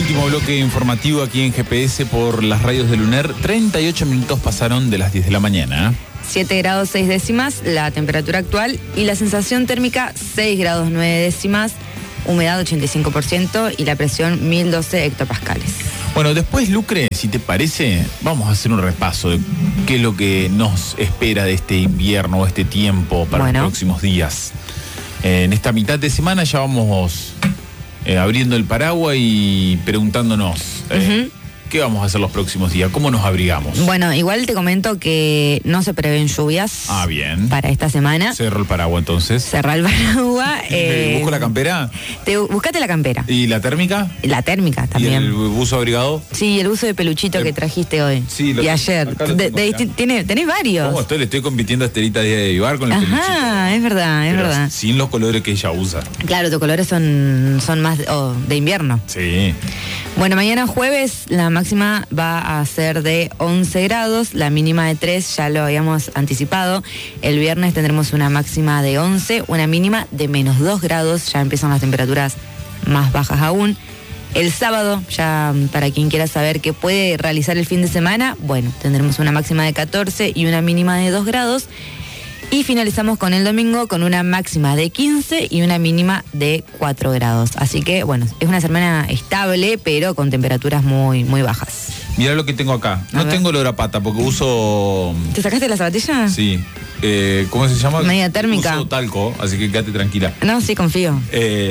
Último bloque informativo aquí en GPS por las radios de Luner. 38 minutos pasaron de las 10 de la mañana. 7 grados 6 décimas la temperatura actual y la sensación térmica 6 grados 9 décimas, humedad 85% y la presión 1012 hectopascales. Bueno, después, Lucre, si te parece, vamos a hacer un repaso de qué es lo que nos espera de este invierno o este tiempo para los próximos días. En esta mitad de semana ya vamos abriendo el paraguas y preguntándonos qué vamos a hacer los próximos días, cómo nos abrigamos. Bueno, igual te comento que no se prevén lluvias. Ah, bien. Para esta semana. Cerro el paraguas entonces. Cerrar el paraguas. ¿Busco la campera? Buscate la campera. ¿Y la térmica? La térmica también. ¿Y el buzo abrigado? Sí, el buzo de peluchito que trajiste hoy. Sí, y ayer. Tenés varios. ¿Cómo le estoy compitiendo a Estelita Díaz de Vivar con el peluchito? Ajá, es verdad, es verdad. Sin los colores que ella usa. Claro, tus colores son más de invierno. Sí. Bueno, mañana jueves la máxima va a ser de 11 grados, la mínima de 3, ya lo habíamos anticipado. El viernes tendremos una máxima de 11, una mínima de menos 2 grados, ya empiezan las temperaturas más bajas aún. El sábado, ya para quien quiera saber qué puede realizar el fin de semana, bueno, tendremos una máxima de 14 y una mínima de 2 grados. Y finalizamos con el domingo con una máxima de 15 y una mínima de 4 grados. Así que, bueno, es una semana estable, pero con temperaturas muy, muy bajas. Mirá lo que tengo acá. No tengo olor a pata porque uso... ¿Te sacaste la zapatilla? Sí. ¿Cómo se llama? Media térmica. Uso talco, así que quédate tranquila. No, sí, confío.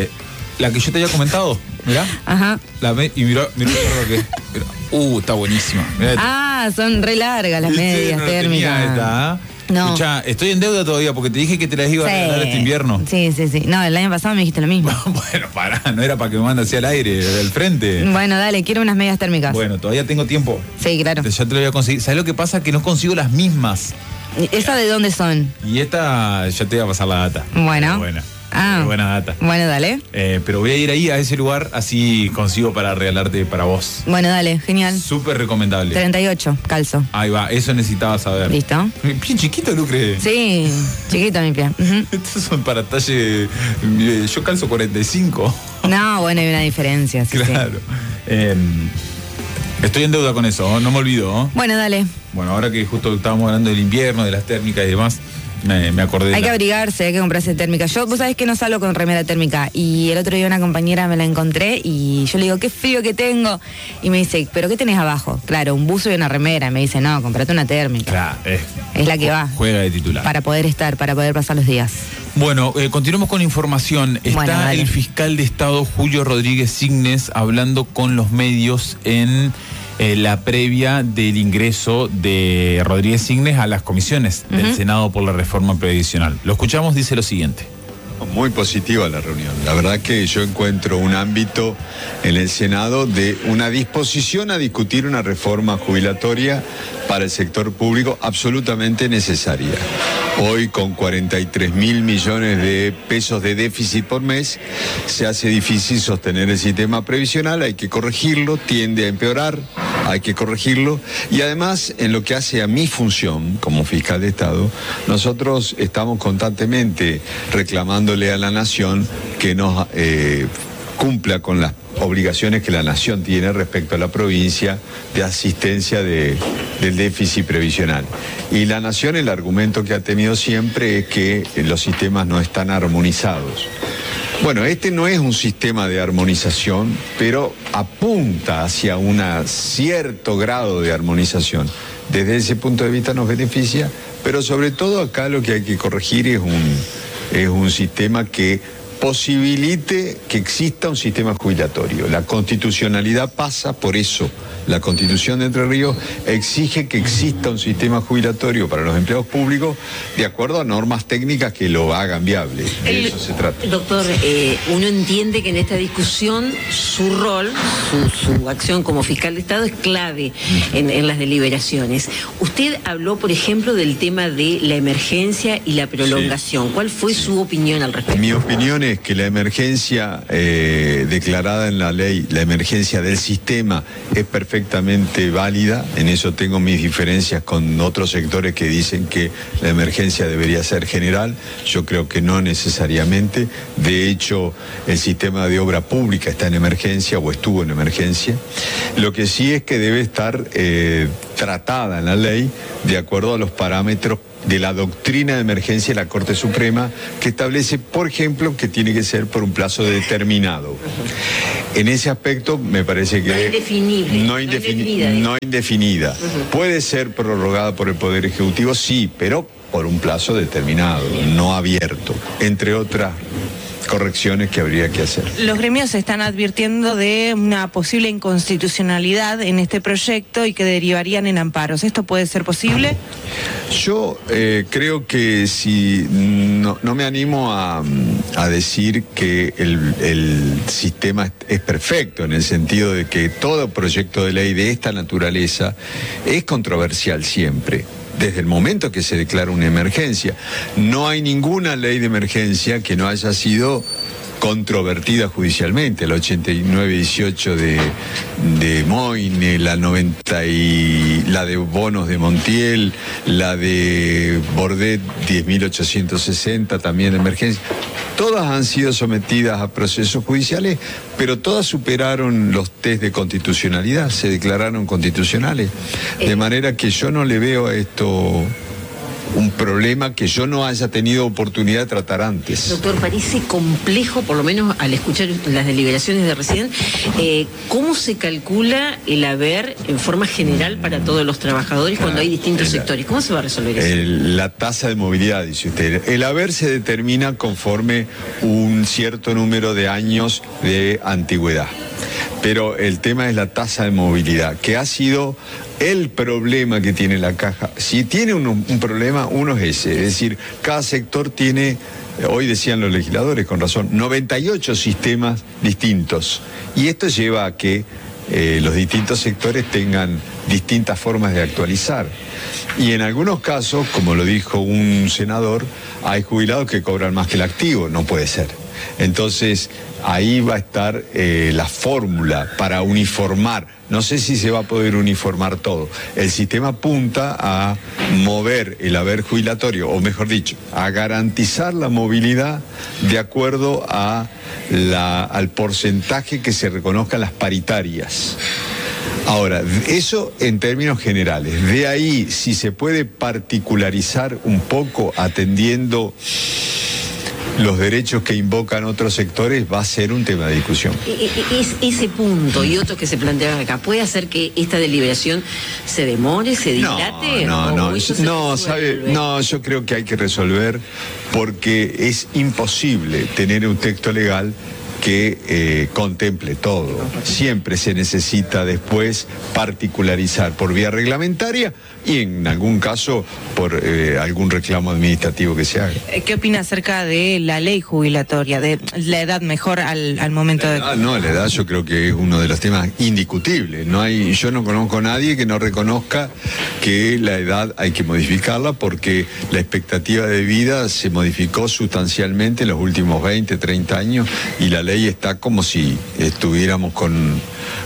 La que yo te había comentado, mirá. Ajá. Y mirá lo que... está buenísima. Mirá, son re largas las medias térmicas. No. Escuchá, estoy en deuda todavía porque te dije que te las iba a regalar este invierno. Sí. No, el año pasado me dijiste lo mismo. Bueno, pará, no era para que me mande hacia el aire, del frente. Bueno, dale, quiero unas medias térmicas. Bueno, todavía tengo tiempo. Sí, claro. Ya te lo voy a conseguir. ¿Sabes lo que pasa? Que no consigo las mismas. ¿Esa de dónde son? Y esta, ya te voy a pasar la data. Bueno. Buena data. Bueno, dale. Pero voy a ir ahí a ese lugar, así consigo para regalarte para vos. Bueno, dale, genial. Súper recomendable. 38, calzo. Ahí va, eso necesitaba saber. ¿Listo? Bien chiquito, Lucre. Sí, chiquito mi pie. Estos son para talle... Yo calzo 45. No, bueno, hay una diferencia. Sí, claro. Sí. Estoy en deuda con eso, no me olvido. Bueno, dale. Bueno, ahora que justo estábamos hablando del invierno, de las térmicas y demás... Me acordé. Hay que abrigarse, hay que comprarse térmica. Vos sabés que no salgo con remera térmica. Y el otro día una compañera me la encontré y yo le digo, qué frío que tengo. Y me dice, ¿pero qué tenés abajo? Claro, un buzo y una remera. Y me dice, no, comprate una térmica. Claro, es la que va. Juega de titular. Para poder pasar los días. Bueno, continuemos con información. Está el fiscal de Estado, Julio Rodríguez Signes, hablando con los medios en... la previa del ingreso de Rodríguez Signes a las comisiones del Senado por la reforma previsional. Lo escuchamos, dice lo siguiente. Muy positiva la reunión. La verdad que yo encuentro un ámbito en el Senado de una disposición a discutir una reforma jubilatoria para el sector público absolutamente necesaria. Hoy, con 43.000 millones de pesos de déficit por mes, se hace difícil sostener el sistema previsional, hay que corregirlo, tiende a empeorar, hay que corregirlo. Y además, en lo que hace a mi función como fiscal de Estado, nosotros estamos constantemente reclamándole a la Nación que nos cumpla con las obligaciones que la Nación tiene respecto a la provincia de asistencia del déficit previsional. Y la Nación, el argumento que ha tenido siempre es que los sistemas no están armonizados. Bueno, este no es un sistema de armonización, pero apunta hacia un cierto grado de armonización. Desde ese punto de vista nos beneficia, pero sobre todo acá lo que hay que corregir es un sistema que posibilite que exista un sistema jubilatorio. La constitucionalidad pasa por eso. La Constitución de Entre Ríos exige que exista un sistema jubilatorio para los empleados públicos de acuerdo a normas técnicas que lo hagan viable. De eso se trata. Doctor, uno entiende que en esta discusión su rol, su acción como fiscal de Estado es clave en las deliberaciones. Usted habló, por ejemplo, del tema de la emergencia y la prolongación. Sí. ¿Cuál fue su opinión al respecto? Mi opinión es que la emergencia declarada en la ley, la emergencia del sistema, es perfectamente válida. En eso tengo mis diferencias con otros sectores que dicen que la emergencia debería ser general. Yo creo que no necesariamente. De hecho, el sistema de obra pública está en emergencia o estuvo en emergencia. Lo que sí es que debe estar tratada en la ley de acuerdo a los parámetros de la doctrina de emergencia de la Corte Suprema, que establece, por ejemplo, que tiene que ser por un plazo determinado. En ese aspecto me parece que no indefinida. Puede ser prorrogada por el Poder Ejecutivo, sí, pero por un plazo determinado, no abierto, entre otras correcciones que habría que hacer. Los gremios están advirtiendo de una posible inconstitucionalidad en este proyecto y que derivarían en amparos. ¿Esto puede ser posible? Yo creo que si no me animo a decir que el sistema es perfecto, en el sentido de que todo proyecto de ley de esta naturaleza es controversial siempre. Desde el momento que se declara una emergencia. No hay ninguna ley de emergencia que no haya sido controvertida judicialmente. La 89-18 de Moine, la 90 y la de Bonos de Montiel, la de Bordet 10.860 también de emergencia. Todas han sido sometidas a procesos judiciales, pero todas superaron los test de constitucionalidad, se declararon constitucionales. De manera que yo no le veo a esto un problema que yo no haya tenido oportunidad de tratar antes. Doctor, parece complejo, por lo menos al escuchar las deliberaciones de recién, ¿cómo se calcula el haber en forma general para todos los trabajadores cuando hay distintos sectores? ¿Cómo se va a resolver eso? La tasa de movilidad, dice usted. El haber se determina conforme un cierto número de años de antigüedad. Pero el tema es la tasa de movilidad, que ha sido el problema que tiene la Caja. Si tiene un problema, uno es ese. Es decir, cada sector tiene, hoy decían los legisladores con razón, 98 sistemas distintos. Y esto lleva a que los distintos sectores tengan distintas formas de actualizar. Y en algunos casos, como lo dijo un senador, hay jubilados que cobran más que el activo. No puede ser. Entonces, ahí va a estar la fórmula para uniformar. No sé si se va a poder uniformar todo. El sistema apunta a mover el haber jubilatorio, o mejor dicho, a garantizar la movilidad de acuerdo al porcentaje que se reconozcan las paritarias. Ahora, eso en términos generales. De ahí, si se puede particularizar un poco atendiendo los derechos que invocan otros sectores, va a ser un tema de discusión. Ese punto y otros que se plantean acá, ¿puede hacer que esta deliberación se demore, se dilate? No, yo creo que hay que resolver, porque es imposible tener un texto legal que contemple todo. Siempre se necesita después particularizar por vía reglamentaria y en algún caso por algún reclamo administrativo que se haga. ¿Qué opina acerca de la ley jubilatoria, de la edad mejor al momento de...? La edad yo creo que es uno de los temas indiscutibles. Yo no conozco a nadie que no reconozca que la edad hay que modificarla, porque la expectativa de vida se modificó sustancialmente en los últimos 20, 30 años y la ley está como si estuviéramos con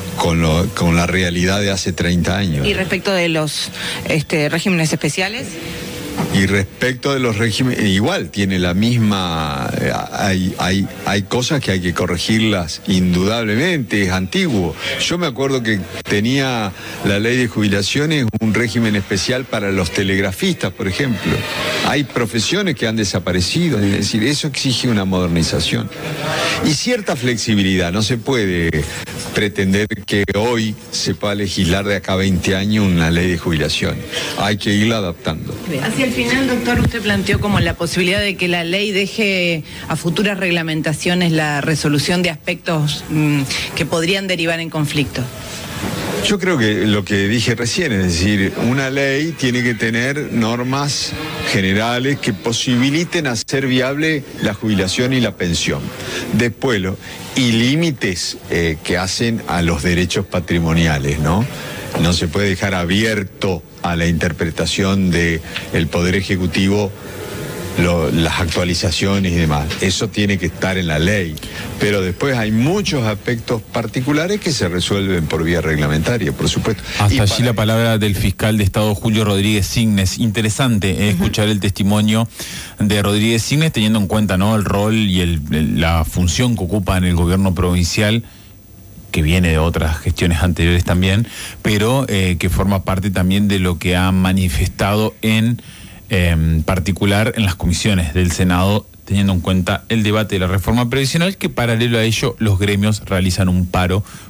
la realidad de hace 30 años. ¿Y respecto de los regímenes especiales? Y respecto de los regímenes, igual tiene la misma, hay cosas que hay que corregirlas indudablemente, es antiguo. Yo me acuerdo que tenía la ley de jubilaciones un régimen especial para los telegrafistas, por ejemplo. Hay profesiones que han desaparecido, es decir, eso exige una modernización. Y cierta flexibilidad, no se puede pretender que hoy se pueda legislar de acá a 20 años una ley de jubilación. Hay que irla adaptando. Hacia el final, doctor, usted planteó como la posibilidad de que la ley deje a futuras reglamentaciones la resolución de aspectos que podrían derivar en conflicto. Yo creo que lo que dije recién, es decir, una ley tiene que tener normas generales que posibiliten hacer viable la jubilación y la pensión. Después, y límites que hacen a los derechos patrimoniales, ¿no? No se puede dejar abierto a la interpretación del Poder Ejecutivo las actualizaciones y demás. Eso tiene que estar en la ley. Pero después hay muchos aspectos particulares que se resuelven por vía reglamentaria, por supuesto. Hasta allí la palabra del fiscal de Estado Julio Rodríguez Signes. Interesante escuchar el testimonio de Rodríguez Signes, teniendo en cuenta, ¿no?, el rol y la función que ocupa en el gobierno provincial, que viene de otras gestiones anteriores también, pero que forma parte también de lo que ha manifestado en particular en las comisiones del Senado, teniendo en cuenta el debate de la reforma previsional, que paralelo a ello los gremios realizan un paro